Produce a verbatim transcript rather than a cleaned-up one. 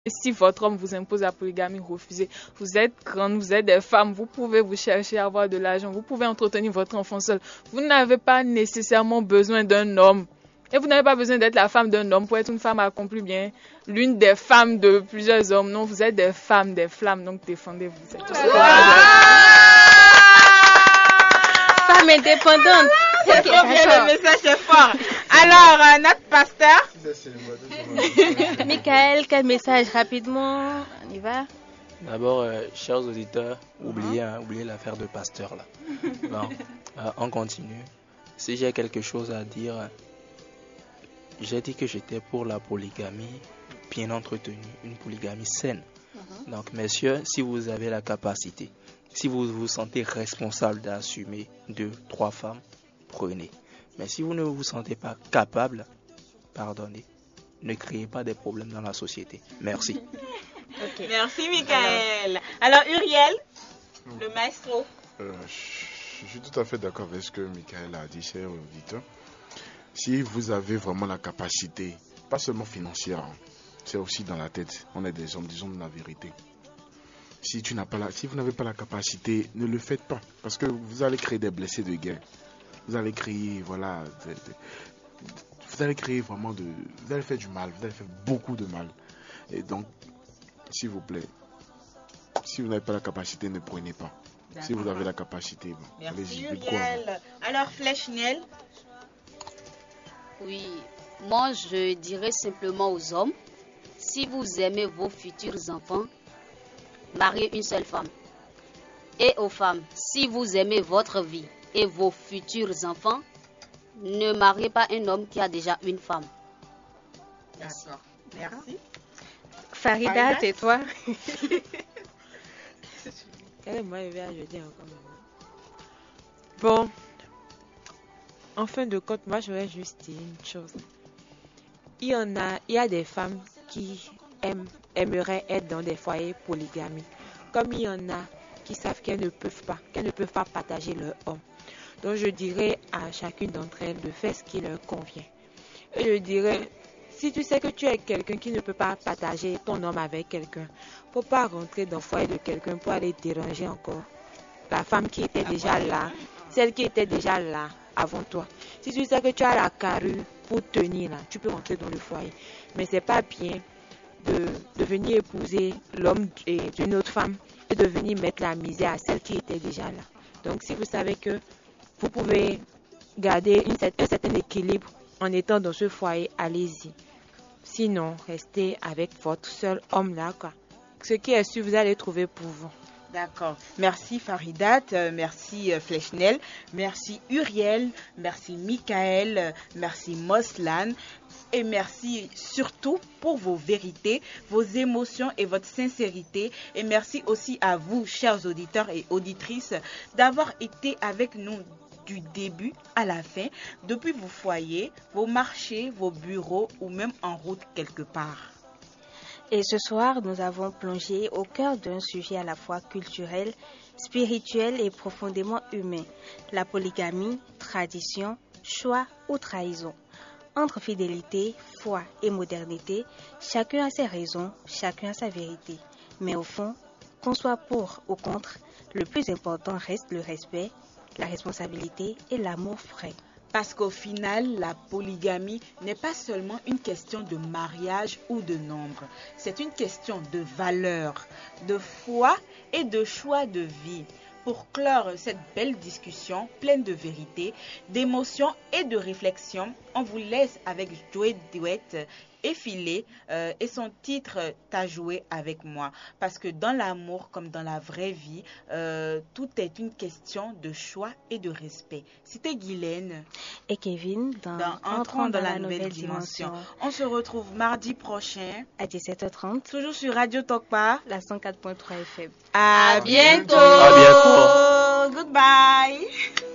Si votre homme vous impose la polygamie, refusez. Vous êtes grande, vous êtes des femmes, vous pouvez vous chercher à avoir de l'argent, vous pouvez entretenir votre enfant seul. Vous n'avez pas nécessairement besoin d'un homme. Et vous n'avez pas besoin d'être la femme d'un homme pour être une femme accomplie, bien l'une des femmes de plusieurs hommes. Non, vous êtes des femmes, des flammes, donc défendez-vous. C'est tout ce que Femme indépendante. C'est trop bien, le message est fort. Alors, euh, notre pasteur. Michael, quel message rapidement? On y va. D'abord, euh, chers auditeurs, oubliez, hein, oubliez l'affaire de pasteur là. Bon, euh, on continue. Si j'ai quelque chose à dire, j'ai dit que j'étais pour la polygamie bien entretenue, une polygamie saine. Uh-huh. Donc, messieurs, si vous avez la capacité, si vous vous sentez responsable d'assumer deux, trois femmes, prenez. Mais si vous ne vous sentez pas capable, pardonnez. Ne créez pas des problèmes dans la société. Merci. Okay. Merci, Michael. Alors, Alors Uriel, mmh. le maestro. Euh, je suis tout à fait d'accord avec ce que Michael a dit, cher auditeur. Si vous avez vraiment la capacité, pas seulement financière, hein, c'est aussi dans la tête. On est des hommes, disons la vérité. Si, tu n'as pas la, si vous n'avez pas la capacité, ne le faites pas. Parce que vous allez créer des blessés de guerre. Vous allez créer, voilà, de, de, vous allez créer vraiment de, vous allez faire du mal, vous allez faire beaucoup de mal. Et donc, s'il vous plaît, si vous n'avez pas la capacité, ne prenez pas. D'accord. Si vous avez la capacité, bon, merci Uriel. Alors, Flechnel. Oui, moi je dirais simplement aux hommes, si vous aimez vos futurs enfants, mariez une seule femme. Et aux femmes, si vous aimez votre vie et vos futurs enfants, ne mariez pas un homme qui a déjà une femme. D'accord. Merci. Farida, c'est toi. Bon, en fin de compte, moi j'aurais juste dit une chose. Il y en a, il y a des femmes qui aiment, aimeraient être dans des foyers polygamiques, comme il y en a qui savent qu'elles ne peuvent pas, qu'elles ne peuvent pas partager leur homme. Donc je dirais à chacune d'entre elles de faire ce qui leur convient. Et je dirais, si tu sais que tu es quelqu'un qui ne peut pas partager ton homme avec quelqu'un, faut pas rentrer dans le foyer de quelqu'un pour aller déranger encore la femme qui était déjà là, celle qui était déjà là avant toi. Si tu sais que tu as la carrure pour tenir là, tu peux rentrer dans le foyer. Mais c'est pas bien de, de venir épouser l'homme d'une autre femme et de venir mettre la misère à celle qui était déjà là. Donc si vous savez que vous pouvez garder une, un certain équilibre en étant dans ce foyer, allez-y. Sinon, restez avec votre seul homme là, quoi. Ce qui est sûr, vous allez trouver pour vous. D'accord. Merci Faridat, euh, merci euh, Flechnel, merci Uriel, merci Michael, euh, merci Moslan. Et merci surtout pour vos vérités, vos émotions et votre sincérité. Et merci aussi à vous, chers auditeurs et auditrices, d'avoir été avec nous du début à la fin, depuis vos foyers, vos marchés, vos bureaux ou même en route quelque part. Et ce soir, nous avons plongé au cœur d'un sujet à la fois culturel, spirituel et profondément humain. La polygamie, tradition, choix ou trahison. Entre fidélité, foi et modernité, chacun a ses raisons, chacun a sa vérité. Mais au fond, qu'on soit pour ou contre, le plus important reste le respect, la responsabilité et l'amour frais. Parce qu'au final, la polygamie n'est pas seulement une question de mariage ou de nombre. C'est une question de valeur, de foi et de choix de vie. Pour clore cette belle discussion pleine de vérité, d'émotions et de réflexion, on vous laisse avec Joey Duet Effilé euh, et son titre « T'as joué avec moi ». Parce que dans l'amour comme dans la vraie vie, euh, tout est une question de choix et de respect. C'était Guylaine et Kevin dans, dans Entrons dans, dans la, la nouvelle, nouvelle dimension. dimension. On se retrouve mardi prochain à dix-sept heures trente. Toujours sur Radio Tokpa, la cent quatre point trois F M. À, à bientôt. À bientôt. Goodbye.